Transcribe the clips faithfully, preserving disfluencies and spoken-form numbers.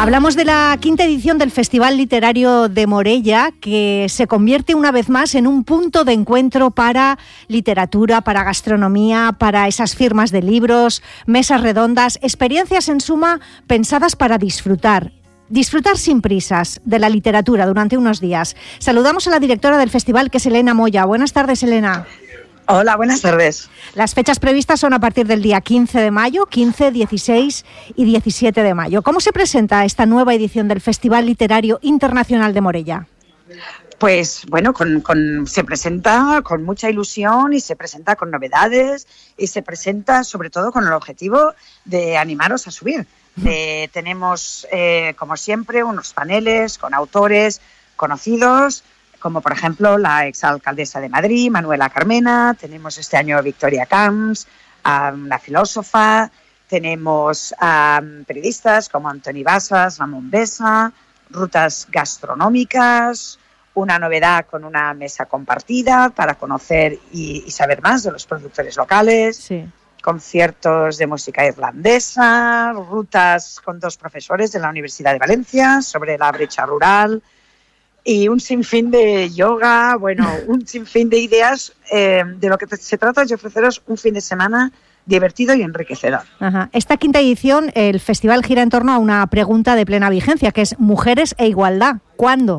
Hablamos de la quinta edición del Festival Literario de Morella, que se convierte una vez más en un punto de encuentro para literatura, para gastronomía, para esas firmas de libros, mesas redondas, experiencias en suma pensadas para disfrutar. Disfrutar sin prisas de la literatura durante unos días. Saludamos a la directora del festival, que es Elena Moya. Buenas tardes, Elena. Hola, buenas tardes. Las fechas previstas son a partir del día quince de mayo, quince, dieciséis y diecisiete de mayo. ¿Cómo se presenta esta nueva edición del Festival Literario Internacional de Morella? Pues bueno, con, con, se presenta con mucha ilusión y se presenta con novedades y se presenta sobre todo con el objetivo de animaros a subir. Eh, tenemos, eh, como siempre, unos paneles con autores conocidos, como por ejemplo la exalcaldesa de Madrid, Manuela Carmena. Tenemos este año Victoria Camps, um, la filósofa. Tenemos um, periodistas como Antoni Basas, Ramón Besa, rutas gastronómicas, una novedad con una mesa compartida para conocer y, y saber más de los productores locales. Sí. Conciertos de música irlandesa, rutas con dos profesores de la Universidad de Valencia sobre la brecha rural y un sinfín de yoga, bueno, un sinfín de ideas. Eh, de lo que se trata es de ofreceros un fin de semana divertido y enriquecedor. Ajá. Esta quinta edición, el festival gira en torno a una pregunta de plena vigencia, que es mujeres e igualdad. ¿Cuándo?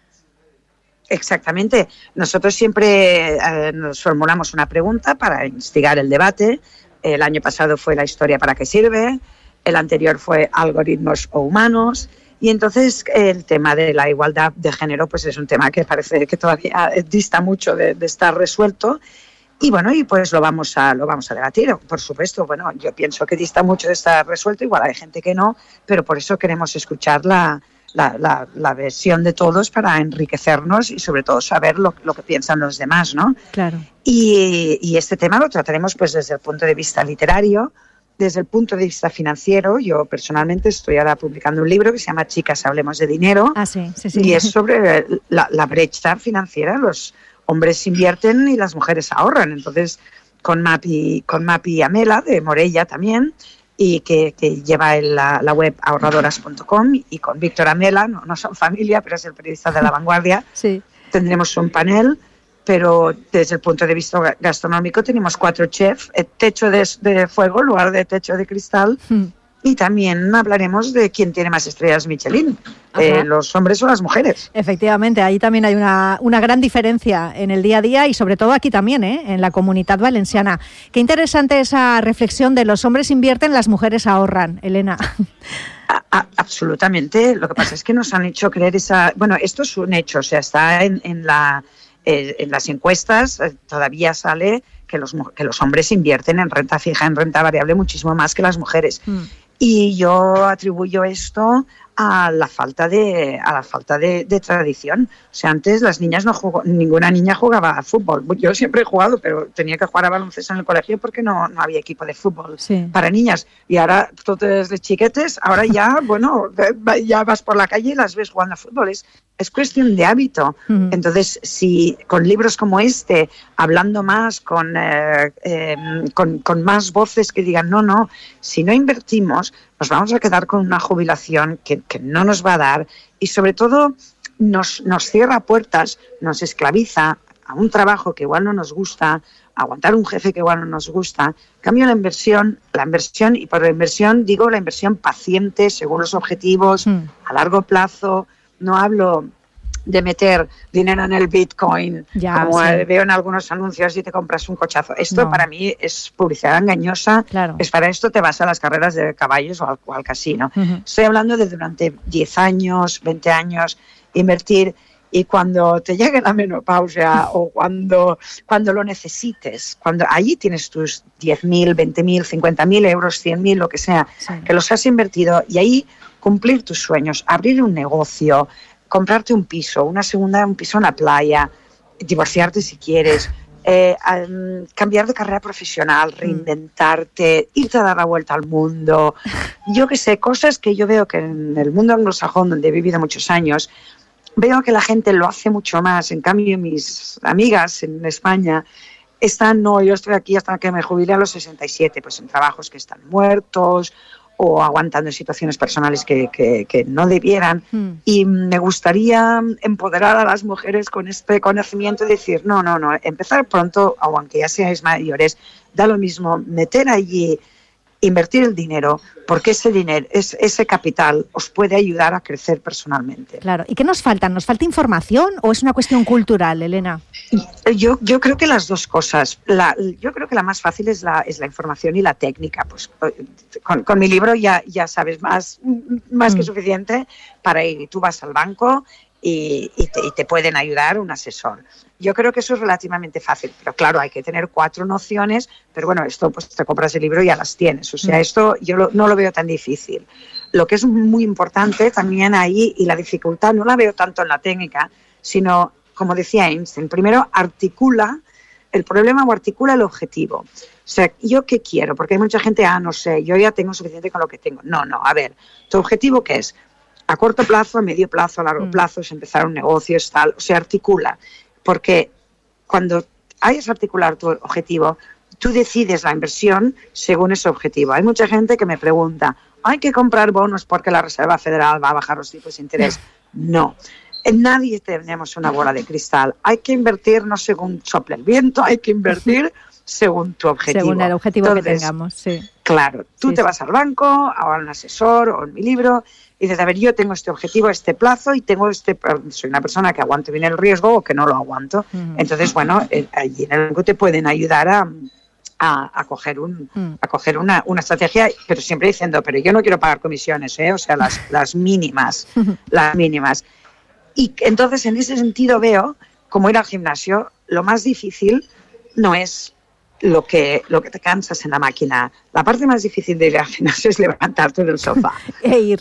Exactamente. Nosotros siempre eh, nos formulamos una pregunta para instigar el debate. El año pasado fue la historia para qué sirve, el anterior fue algoritmos o humanos, y entonces el tema de la igualdad de género pues es un tema que parece que todavía dista mucho de, de estar resuelto. Y bueno, y pues lo vamos a lo vamos a debatir, por supuesto. Bueno, yo pienso que dista mucho de estar resuelto, igual hay gente que no, pero por eso queremos escuchar la, la, la, la versión de todos para enriquecernos y sobre todo saber lo, lo que piensan los demás, ¿no? Claro. Y, y este tema lo trataremos pues desde el punto de vista literario, desde el punto de vista financiero. Yo personalmente estoy ahora publicando un libro que se llama Chicas, hablemos de dinero. Ah, sí, sí, sí. Y es sobre la, la brecha financiera. Los hombres invierten y las mujeres ahorran. Entonces, con Mapi, con Mapi Amela, de Morella también, y que, que lleva el, la, la web ahorradoras punto com, y con Víctor Amela, no, no son familia, pero es el periodista de La Vanguardia. Sí. Tendremos un panel, pero desde el punto de vista gastronómico tenemos cuatro chefs, techo de, de fuego en lugar de techo de cristal, mm. y también hablaremos de quién tiene más estrellas Michelin, eh, los hombres o las mujeres. Efectivamente, ahí también hay una, una gran diferencia en el día a día y sobre todo aquí también, ¿eh? En la Comunitat Valenciana. Qué interesante esa reflexión de los hombres invierten, las mujeres ahorran, Elena. A, a, absolutamente, lo que pasa es que nos han hecho creer esa... Bueno, esto es un hecho, o sea, está en, en la... en las encuestas eh, todavía sale que los, que los hombres invierten en renta fija, en renta variable muchísimo más que las mujeres. Mm. Y yo atribuyo esto a la falta de a la falta de, de tradición. O sea, antes las niñas no jugó, ninguna niña jugaba a fútbol. Yo siempre he jugado, pero tenía que jugar a baloncesto en el colegio porque no, no había equipo de fútbol sí. para niñas. Y ahora, todos de chiquetes, ahora ya, bueno, ya vas por la calle y las ves jugando a fútbol. Es, es cuestión de hábito. Uh-huh. Entonces, si con libros como este, hablando más, con, eh, eh, con, con más voces que digan, no, no, si no invertimos, nos vamos a quedar con una jubilación que, que no nos va a dar y sobre todo nos, nos cierra puertas, nos esclaviza a un trabajo que igual no nos gusta, a aguantar un jefe que igual no nos gusta. En cambio, la inversión, la inversión, y por la inversión digo la inversión paciente, según los objetivos, mm. a largo plazo. No hablo de meter dinero en el Bitcoin, ya, como sí. veo en algunos anuncios y te compras un cochazo. Esto no. para mí es publicidad engañosa. Claro. Es para esto te vas a las carreras de caballos o al, o al casino. Uh-huh. Estoy hablando de durante diez años, veinte años, invertir, y cuando te llegue la menopausia o cuando, cuando lo necesites, cuando allí tienes tus diez mil, veinte mil, cincuenta mil euros, cien mil, lo que sea, sí. que los has invertido, y ahí cumplir tus sueños, abrir un negocio, comprarte un piso, una segunda, un piso en la playa, divorciarte si quieres, eh, um, cambiar de carrera profesional, reinventarte, mm. irte a dar la vuelta al mundo. Yo qué sé, cosas que yo veo que en el mundo anglosajón, donde he vivido muchos años, veo que la gente lo hace mucho más. En cambio, mis amigas en España están, no, yo estoy aquí hasta que me jubile a los sesenta y siete, pues en trabajos que están muertos, o aguantando situaciones personales que, que, que no debieran. Mm. Y me gustaría empoderar a las mujeres con este conocimiento y decir, no, no, no, empezar pronto, aunque ya seáis mayores, da lo mismo, meter allí, invertir el dinero, porque ese dinero, es, ese capital os puede ayudar a crecer personalmente. Claro. ¿Y qué nos falta? ¿Nos falta información o es una cuestión cultural, Elena? Yo, yo creo que las dos cosas. La, yo creo que la más fácil es la, es la información y la técnica. Pues con, con mi libro ya, ya sabes más, más mm. que suficiente para ir. Tú vas al banco y, y, te, y te pueden ayudar un asesor. Yo creo que eso es relativamente fácil, pero claro, hay que tener cuatro nociones, pero bueno, esto pues te compras el libro y ya las tienes. O sea, mm. esto yo lo, no lo veo tan difícil. Lo que es muy importante también ahí, y la dificultad no la veo tanto en la técnica, sino, como decía Einstein, primero articula el problema o articula el objetivo. O sea, ¿yo qué quiero? Porque hay mucha gente, ah, no sé, yo ya tengo suficiente con lo que tengo. No, no, a ver, ¿tu objetivo qué es? A corto plazo, a medio plazo, a largo mm. plazo, es empezar un negocio, es tal, o sea, articula. Porque cuando hayas articular tu objetivo, tú decides la inversión según ese objetivo. Hay mucha gente que me pregunta, ¿hay que comprar bonos porque la Reserva Federal va a bajar los tipos de interés? No. Nadie tenemos una bola de cristal. Hay que invertir no según sople el viento, hay que invertir según tu objetivo. Según el objetivo Entonces, que tengamos, sí. Claro, tú sí, te sí. vas al banco, a un asesor o en mi libro y dices, a ver, yo tengo este objetivo, este plazo y tengo este, soy una persona que aguanto bien el riesgo o que no lo aguanto. Mm. Entonces, bueno, eh, allí en el banco te pueden ayudar a, a, a coger, un, mm. a coger una, una estrategia, pero siempre diciendo, pero yo no quiero pagar comisiones, ¿eh? O sea, las, las mínimas, las mínimas. Y entonces, en ese sentido veo, como ir al gimnasio, lo más difícil no es lo que, lo que te cansas en la máquina. La parte más difícil de ir al gimnasio es levantarte del sofá. E ir.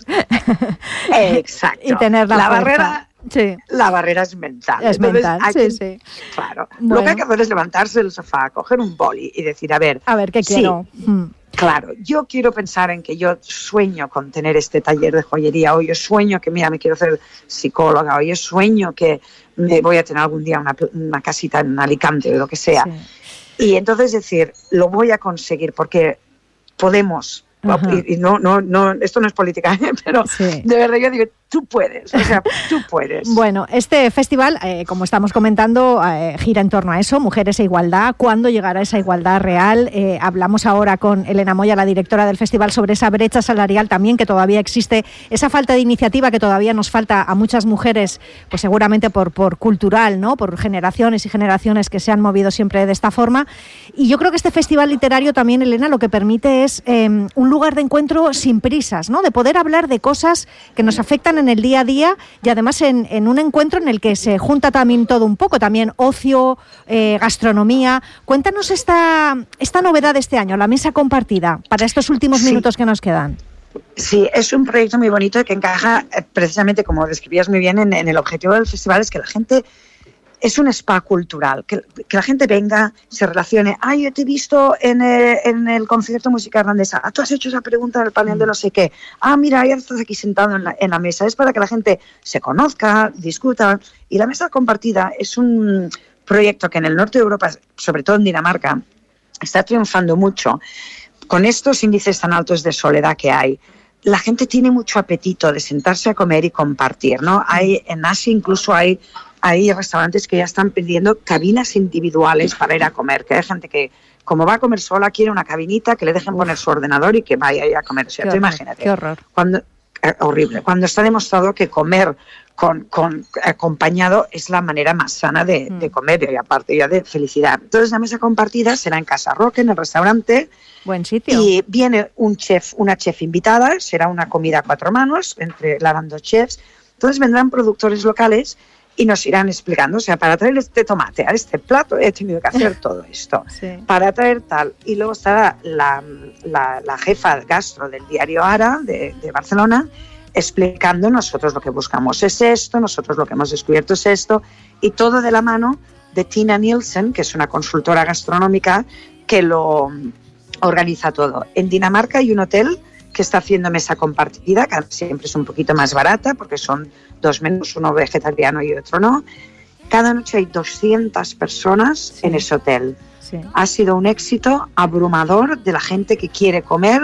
Exacto. Y tener la, la fuerza. barrera. Sí. La barrera es mental. Es Entonces, mental, hay sí, que, sí. Claro. Bueno. Lo que hay que hacer es levantarse del sofá, coger un boli y decir, a ver... A ver, ¿qué sí, quiero? Mm. Claro, yo quiero pensar en que yo sueño con tener este taller de joyería, o yo sueño que, mira, me quiero hacer psicóloga, o yo sueño que me voy a tener algún día una, una casita en Alicante o lo que sea. Sí. Y entonces decir, lo voy a conseguir porque podemos. Y, y no, no, no, esto no es política, ¿eh? Pero sí. De verdad yo digo, tú puedes, o sea, tú puedes. Bueno, este festival, eh, como estamos comentando, eh, gira en torno a eso, mujeres e igualdad. ¿Cuándo llegará esa igualdad real? Eh, hablamos ahora con Elena Moya, la directora del festival, sobre esa brecha salarial también que todavía existe, esa falta de iniciativa que todavía nos falta a muchas mujeres, pues seguramente por, por cultural, ¿no? Por generaciones y generaciones que se han movido siempre de esta forma. Y yo creo que este festival literario también, Elena, lo que permite es eh, un lugar de encuentro sin prisas, ¿no? De poder hablar de cosas que nos afectan en el día a día y además en, en un encuentro en el que se junta también todo un poco, también ocio, eh, gastronomía. Cuéntanos esta, esta novedad de este año, la mesa compartida, para estos últimos sí. minutos que nos quedan. Sí, es un proyecto muy bonito que encaja eh, precisamente, como describías muy bien, en, en el objetivo del festival, es que la gente... Es un spa cultural, que, que la gente venga, se relacione. Ah, yo te he visto en el, en el concierto musical irlandesa. Ah, tú has hecho esa pregunta en el panel de no sé qué. Ah, mira, ya estás aquí sentado en la, en la mesa. Es para que la gente se conozca, discuta. Y la mesa compartida es un proyecto que en el norte de Europa, sobre todo en Dinamarca, está triunfando mucho. Con estos índices tan altos de soledad que hay, la gente tiene mucho apetito de sentarse a comer y compartir, ¿no? Hay, en Asia incluso hay... Hay restaurantes que ya están pidiendo cabinas individuales para ir a comer, que hay gente que, como va a comer sola, quiere una cabinita que le dejen poner su ordenador y que vaya a ir a comer. O sea, tú imagínate. Qué horror. Cuando, eh, horrible. Cuando está demostrado que comer con, con acompañado es la manera más sana de, mm. de comer y aparte ya de felicidad. Entonces la mesa compartida será en Casa Roque, en el restaurante. Buen sitio. Y viene un chef, una chef invitada, será una comida a cuatro manos, entre lavando chefs. Entonces vendrán productores locales y nos irán explicando, o sea, para traer este tomate a este plato he tenido que hacer todo esto, sí. Para traer tal. Y luego estará la, la, la jefa gastro del diario Ara de, de Barcelona explicando nosotros lo que buscamos es esto, nosotros lo que hemos descubierto es esto, y todo de la mano de Tina Nielsen, que es una consultora gastronómica que lo organiza todo. En Dinamarca hay un hotel que está haciendo mesa compartida, que siempre es un poquito más barata porque son dos menús, uno vegetariano y otro no. Cada noche hay doscientas personas sí. en ese hotel. Sí. Ha sido un éxito abrumador de la gente que quiere comer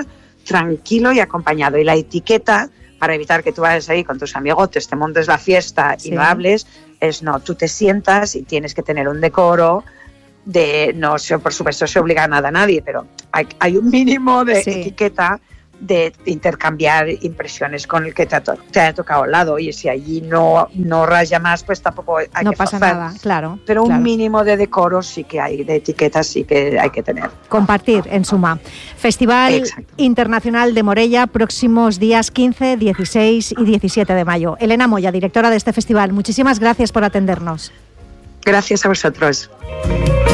tranquilo y acompañado. Y la etiqueta, para evitar que tú vayas ahí con tus amigotes, te montes la fiesta y sí. no hables, es no, tú te sientas y tienes que tener un decoro de, no, por supuesto se obliga a nada a nadie, pero hay, hay un mínimo de sí. etiqueta de intercambiar impresiones con el que te ha, to- te ha tocado al lado, y si allí no, no raya más, pues tampoco hay no que pasa forzar. nada, claro. Pero claro. un mínimo de decoro sí que hay, de etiquetas sí que hay que tener. Compartir, en suma. Festival Exacto. Internacional de Morella, próximos días quince, dieciséis y diecisiete de mayo. Elena Moya, directora de este festival, muchísimas gracias por atendernos. Gracias a vosotros.